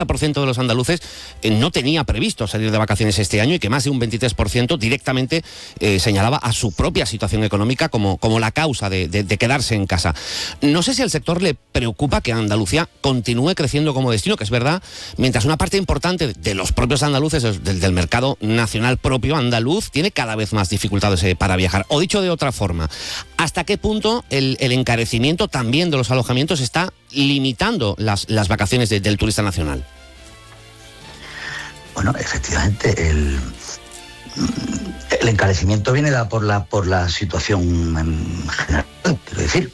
40% de los andaluces no tenía previsto salir de vacaciones este año y que más de un 23% directamente señalaba a su propia situación económica como la causa de quedarse en casa. No sé si al sector le preocupa que Andalucía continúe creciendo como destino, que es verdad, mientras una parte importante de los propios andaluces, del mercado nacional propio andaluz, tiene cada vez más dificultades para viajar. O dicho de otra forma, ¿hasta qué punto el encarecimiento también de los alojamientos está limitando las vacaciones del turista nacional? Bueno, efectivamente, el encarecimiento viene dado por la situación en general. Quiero decir,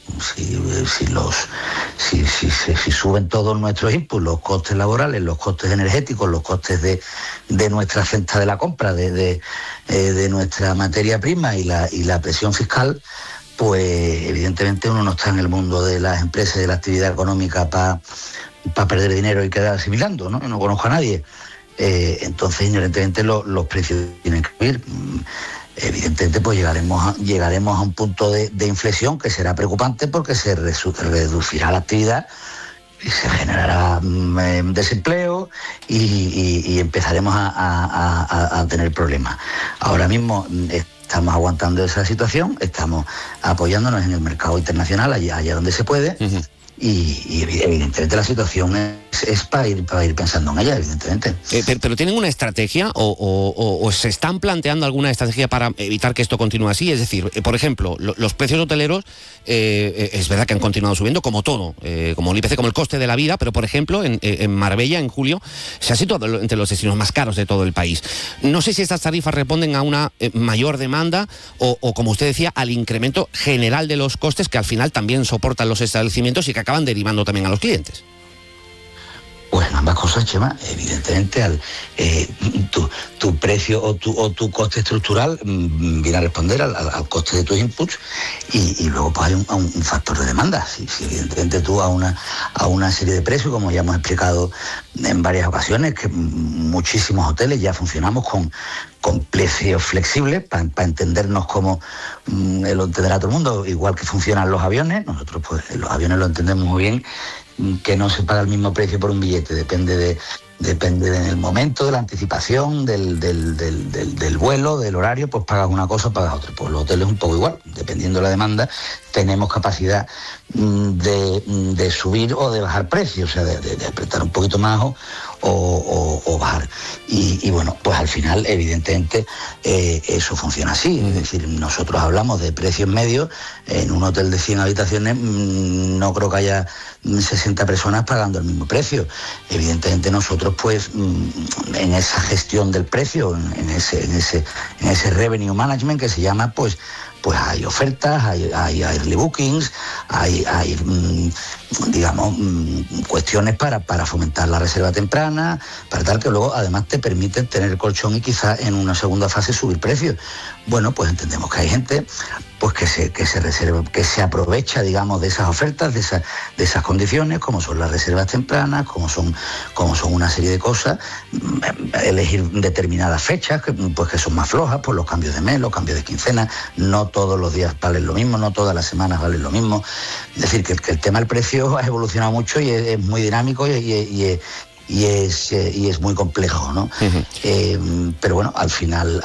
si suben todos nuestros inputs, los costes laborales, los costes energéticos, los costes de nuestra cesta de la compra, de nuestra materia prima y la presión fiscal, pues evidentemente uno no está en el mundo de las empresas y de la actividad económica para perder dinero y quedar asimilando, ¿no? No conozco a nadie. Entonces, inherentemente, los precios tienen que subir. Evidentemente, pues llegaremos a un punto de inflexión que será preocupante porque se reducirá la actividad y se generará desempleo y empezaremos a tener problemas. Ahora mismo estamos aguantando esa situación, estamos apoyándonos en el mercado internacional, allá donde se puede. Uh-huh. Y evidentemente la situación es para ir pensando en ella, evidentemente. ¿Pero tienen una estrategia o se están planteando alguna estrategia para evitar que esto continúe así? Es decir, por ejemplo, los precios hoteleros es verdad que han continuado subiendo como todo, como el IPC, como el coste de la vida, pero por ejemplo en Marbella en julio se ha situado entre los destinos más caros de todo el país. No sé si estas tarifas responden a una mayor demanda o como usted decía, al incremento general de los costes que al final también soportan los establecimientos y que acaban derivando también a los clientes. Pues ambas cosas, Chema. Evidentemente tu precio o tu coste estructural viene a responder al coste de tus inputs y luego pues hay un factor de demanda. Si evidentemente tú a una serie de precios, como ya hemos explicado en varias ocasiones, que muchísimos hoteles ya funcionamos con precios flexibles para entendernos como lo entenderá todo el mundo, igual que funcionan los aviones. Nosotros pues los aviones lo entendemos muy bien, que no se paga el mismo precio por un billete, depende del momento, de la anticipación, del vuelo, del horario, pues pagas una cosa, pagas otra. Pues los hoteles un poco igual, dependiendo de la demanda, tenemos capacidad de subir o de bajar precios, o sea, de apretar un poquito más o bajar. Y bueno, pues al final, evidentemente, eso funciona así. Es decir, nosotros hablamos de precios medios. En un hotel de 100 habitaciones no creo que haya 60 personas pagando el mismo precio. Evidentemente nosotros pues en esa gestión del precio, en ese revenue management que se llama, pues hay ofertas, hay early bookings, hay digamos, cuestiones para fomentar la reserva temprana, para tal que luego además te permiten tener el colchón y quizás en una segunda fase subir precios. Bueno, pues entendemos que hay gente pues que se reserva, que se aprovecha, digamos, de esas ofertas, de esas condiciones, como son las reservas tempranas, como son una serie de cosas, elegir determinadas fechas que son más flojas, por los cambios de mes, los cambios de quincena. No todos los días valen lo mismo, no todas las semanas valen lo mismo. Es decir, que el tema del precio ha evolucionado mucho y es muy dinámico y es muy complejo, ¿no? Uh-huh. Pero bueno, al final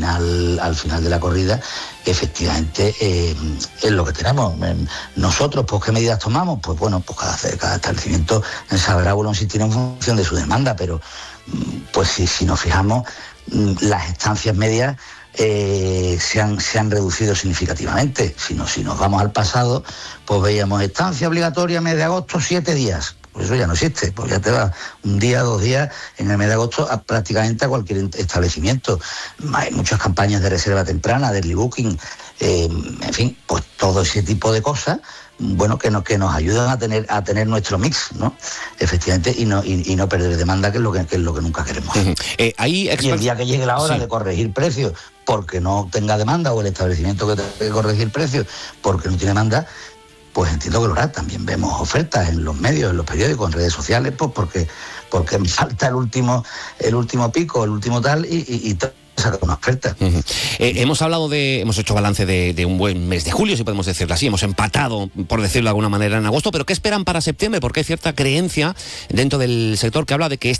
de la corrida, efectivamente, es lo que tenemos. Nosotros, pues, ¿qué medidas tomamos? Pues bueno, pues cada establecimiento sabrá insistir en función de su demanda, pero pues si nos fijamos, las estancias medias se han reducido significativamente. Si nos vamos al pasado, pues veíamos estancia obligatoria mes de agosto, 7 días. Pues eso ya no existe, pues ya te va un día, 2 días en el mes de agosto prácticamente a cualquier establecimiento. Hay muchas campañas de reserva temprana, de early booking, en fin, pues todo ese tipo de cosas, bueno, que nos ayudan a tener nuestro mix, ¿no? Efectivamente, y no perder demanda, que es lo que nunca queremos. Uh-huh. Y el día que llegue la hora de corregir precios porque no tenga demanda, o el establecimiento que tenga que corregir precios porque no tiene demanda, pues entiendo que lo hará. También vemos ofertas en los medios, en los periódicos, en redes sociales, pues porque falta el último pico, el último tal, y saca una oferta. Uh-huh. Hemos hecho balance de un buen mes de julio, si podemos decirlo así. Hemos empatado, por decirlo de alguna manera, en agosto, pero ¿qué esperan para septiembre? Porque hay cierta creencia dentro del sector que habla de que